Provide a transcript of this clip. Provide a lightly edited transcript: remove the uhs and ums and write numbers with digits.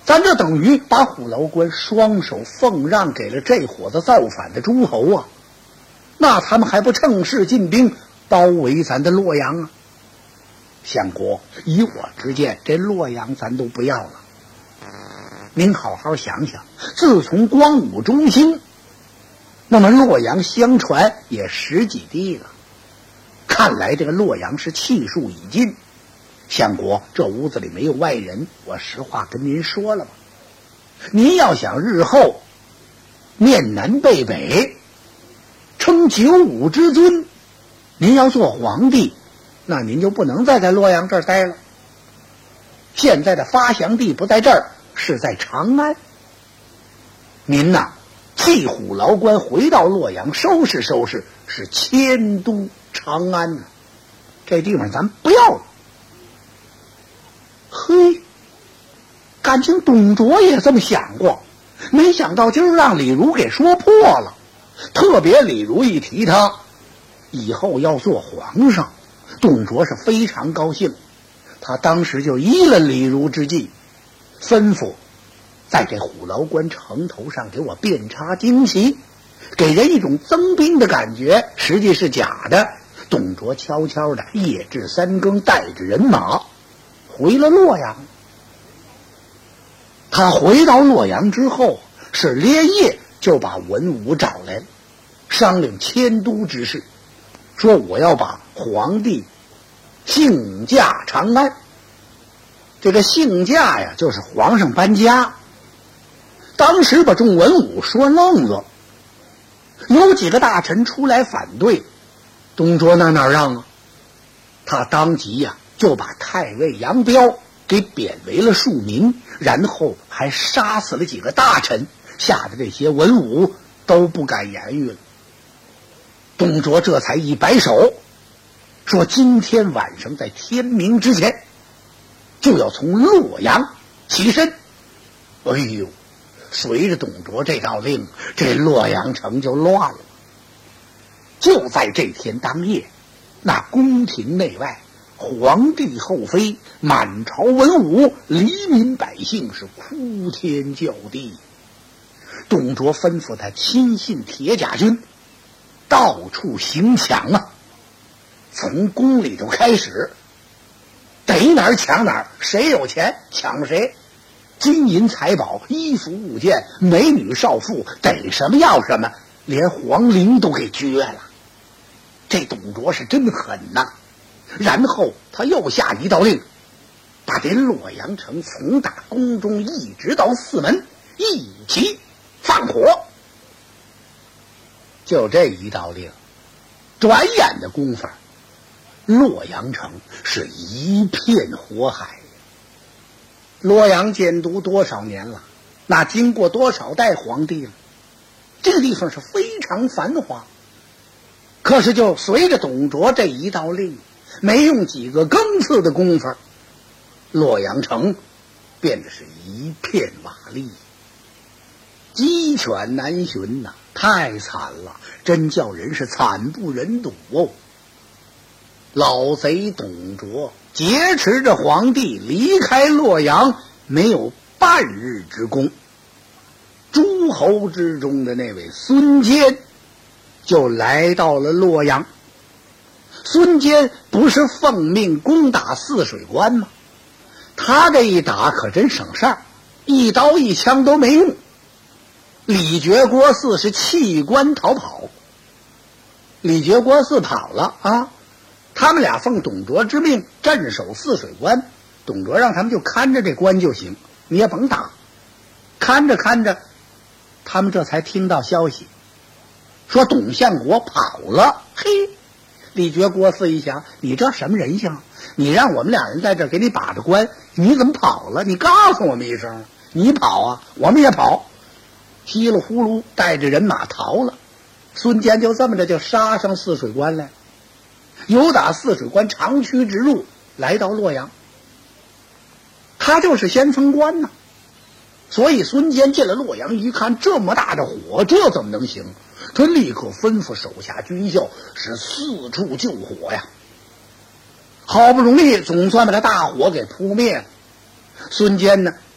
咱这等于把虎牢关双手奉让给了这伙子造反的诸侯啊！那他们还不趁势进兵包围咱的洛阳啊？相国，以我之见，这洛阳咱都不要了。您好好想想，自从光武中兴，那么洛阳相传也10几地了。看来这个洛阳是气数已尽。相国，这屋子里没有外人，我实话跟您说了吧。您要想日后面南背北，称95之尊，您要做皇帝，那您就不能再在洛阳这儿待了。现在的发祥地不在这儿，是在长安。您呐，弃虎牢关回到洛阳，收拾收拾，是迁都长安呢。这地方咱不要了。嘿，感情董卓也这么想过，没想到今儿让李儒给说破了。特别李儒一提他以后要做皇上，董卓是非常高兴。他当时就依了李儒之计，吩咐在这虎牢关城头上给我遍插旌旗，给人一种增兵的感觉，实际是假的。董卓悄悄的夜至3更，带着人马回了洛阳。他回到洛阳之后，是连夜就把文武找来了，商量迁都之事，说我要把皇帝幸驾长安。这个幸驾呀，就是皇上搬家。当时把众文武说愣了，有几个大臣出来反对。董卓哪让啊？他当即呀，就把太尉杨彪给贬为了庶民，然后还杀死了几个大臣，吓得这些文武都不敢言语了。董卓这才一摆手，说今天晚上在天明之前就要从洛阳起身。哎呦，随着董卓这道令，这洛阳城就乱了。就在这天当夜，那宫廷内外，皇帝后妃，满朝文武，黎民百姓是哭天叫地。董卓吩咐他亲信铁甲军到处行抢啊，从宫里头开始，逮哪儿抢哪儿，谁有钱抢谁，金银财宝、衣服物件、美女少妇，逮什么要什么，连皇陵都给撅了。这董卓是真狠呐！然后他又下一道令，把这洛阳城从打宫中一直到4门一起放火。就这一道令，转眼的功夫，洛阳城是一片火海。洛阳建都多少年了？那经过多少代皇帝了？这个地方是非常繁华。可是就随着董卓这一道令，没用几个更次的功夫，洛阳城变得是一片瓦砾，鸡犬难寻呐，太惨了，真叫人是惨不忍睹哦。老贼董卓劫持着皇帝离开洛阳，没有半日之功。诸侯之中的那位孙坚就来到了洛阳。孙坚不是奉命攻打泗水关吗？他这一打可真省事儿，一刀一枪都没用。李傕、郭汜是弃关逃跑，李傕、郭汜跑了啊！他们俩奉董卓之命镇守泗水关，董卓让他们就看着这关就行，你也甭打。看着看着，他们这才听到消息，说董相国跑了。嘿，李傕、郭汜一想，你这什么人性？你让我们俩人在这儿给你把着关，你怎么跑了？你告诉我们一声，你跑啊，我们也跑。稀里呼噜带着人马逃了。孙坚就这么着就杀上泗水关来，由打泗水关长驱直入，来到洛阳。他就是先锋官呐。所以孙坚进了洛阳一看，这么大的火，这怎么能行？他立刻吩咐手下军校是四处救火呀。好不容易总算把这大火给扑灭了。孙坚呢